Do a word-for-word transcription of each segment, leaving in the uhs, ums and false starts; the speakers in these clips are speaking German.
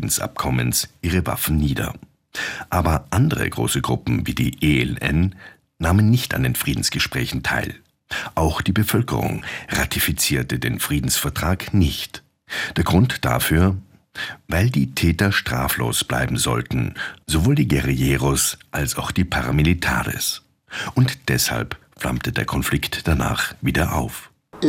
Friedensabkommens ihre Waffen nieder. Aber andere große Gruppen wie die E L N nahmen nicht an den Friedensgesprächen teil. Auch die Bevölkerung ratifizierte den Friedensvertrag nicht. Der Grund dafür: weil die Täter straflos bleiben sollten, sowohl die Guerilleros als auch die Paramilitares. Und deshalb flammte der Konflikt danach wieder auf.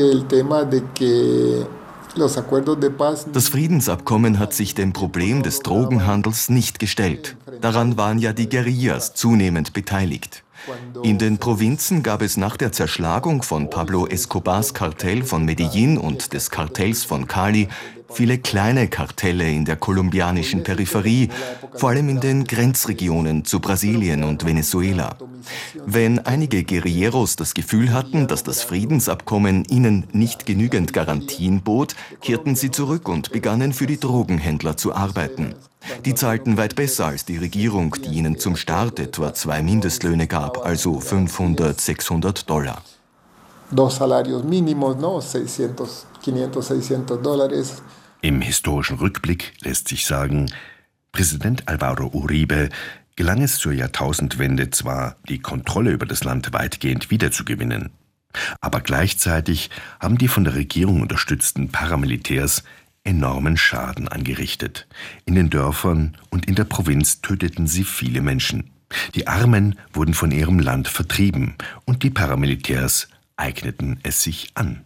Das Friedensabkommen hat sich dem Problem des Drogenhandels nicht gestellt. Daran waren ja die Guerillas zunehmend beteiligt. In den Provinzen gab es nach der Zerschlagung von Pablo Escobars Kartell von Medellín und des Kartells von Cali viele kleine Kartelle in der kolumbianischen Peripherie, vor allem in den Grenzregionen zu Brasilien und Venezuela. Wenn einige Guerilleros das Gefühl hatten, dass das Friedensabkommen ihnen nicht genügend Garantien bot, kehrten sie zurück und begannen für die Drogenhändler zu arbeiten. Die zahlten weit besser als die Regierung, die ihnen zum Start etwa zwei Mindestlöhne gab, also fünfhundert, sechshundert Dollar. Dos salarios mínimos, no, seiscientos, quinientos, seiscientos dólares. Im historischen Rückblick lässt sich sagen, Präsident Álvaro Uribe gelang es zur Jahrtausendwende zwar, die Kontrolle über das Land weitgehend wiederzugewinnen, aber gleichzeitig haben die von der Regierung unterstützten Paramilitärs enormen Schaden angerichtet. In den Dörfern und in der Provinz töteten sie viele Menschen. Die Armen wurden von ihrem Land vertrieben und die Paramilitärs eigneten es sich an.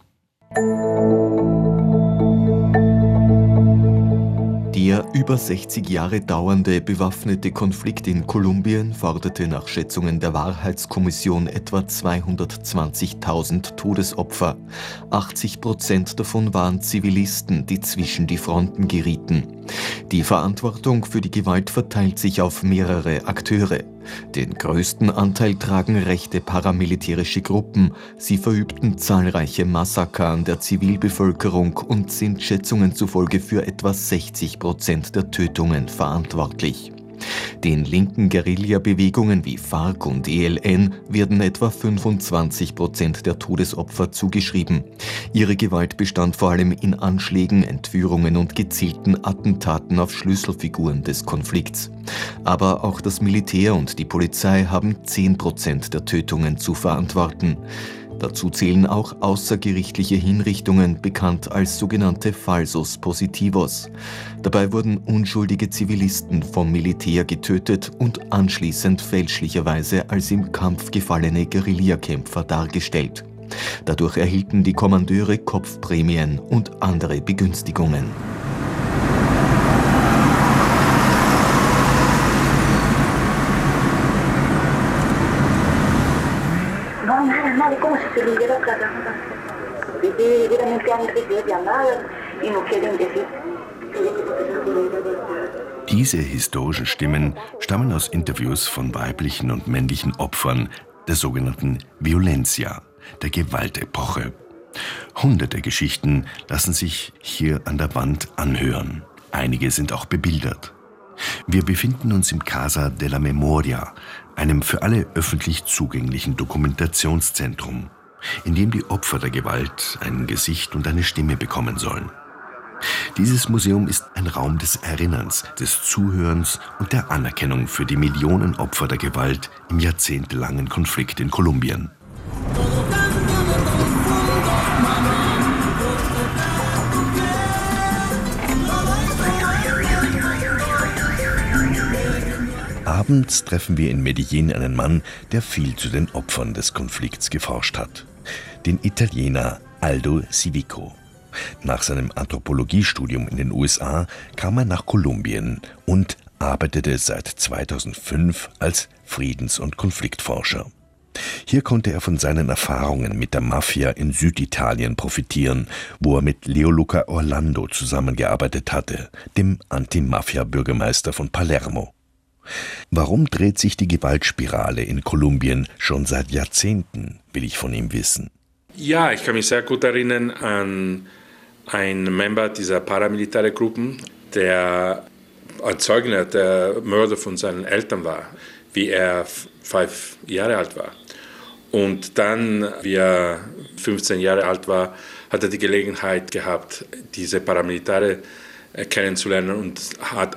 Der über sechzig Jahre dauernde bewaffnete Konflikt in Kolumbien forderte nach Schätzungen der Wahrheitskommission etwa zweihundertzwanzigtausend Todesopfer. achtzig Prozent davon waren Zivilisten, die zwischen die Fronten gerieten. Die Verantwortung für die Gewalt verteilt sich auf mehrere Akteure. Den größten Anteil tragen rechte paramilitärische Gruppen. Sie verübten zahlreiche Massaker an der Zivilbevölkerung und sind Schätzungen zufolge für etwa sechzig Prozent der Tötungen verantwortlich. Den linken Guerilla-Bewegungen wie FARC und E L N werden etwa fünfundzwanzig Prozent der Todesopfer zugeschrieben. Ihre Gewalt bestand vor allem in Anschlägen, Entführungen und gezielten Attentaten auf Schlüsselfiguren des Konflikts. Aber auch das Militär und die Polizei haben zehn Prozent der Tötungen zu verantworten. Dazu zählen auch außergerichtliche Hinrichtungen, bekannt als sogenannte Falsos Positivos. Dabei wurden unschuldige Zivilisten vom Militär getötet und anschließend fälschlicherweise als im Kampf gefallene Guerillakämpfer dargestellt. Dadurch erhielten die Kommandeure Kopfprämien und andere Begünstigungen. Diese historischen Stimmen stammen aus Interviews von weiblichen und männlichen Opfern der sogenannten Violencia, der Gewaltepoche. Hunderte Geschichten lassen sich hier an der Wand anhören. Einige sind auch bebildert. Wir befinden uns im Casa de la Memoria, einem für alle öffentlich zugänglichen Dokumentationszentrum, in dem die Opfer der Gewalt ein Gesicht und eine Stimme bekommen sollen. Dieses Museum ist ein Raum des Erinnerns, des Zuhörens und der Anerkennung für die Millionen Opfer der Gewalt im jahrzehntelangen Konflikt in Kolumbien. Abends treffen wir in Medellín einen Mann, der viel zu den Opfern des Konflikts geforscht hat. Den Italiener Aldo Civico. Nach seinem Anthropologiestudium in den U S A kam er nach Kolumbien und arbeitete seit zweitausendfünf als Friedens- und Konfliktforscher. Hier konnte er von seinen Erfahrungen mit der Mafia in Süditalien profitieren, wo er mit Leoluca Orlando zusammengearbeitet hatte, dem Anti-Mafia-Bürgermeister von Palermo. Warum dreht sich die Gewaltspirale in Kolumbien schon seit Jahrzehnten, will ich von ihm wissen. Ja, ich kann mich sehr gut erinnern an einen Member dieser paramilitären Gruppen, der ein Zeuge der Mörder von seinen Eltern war, wie er fünf Jahre alt war. Und dann, wie er fünfzehn Jahre alt war, hat er die Gelegenheit gehabt, diese Paramilitäre kennenzulernen und hat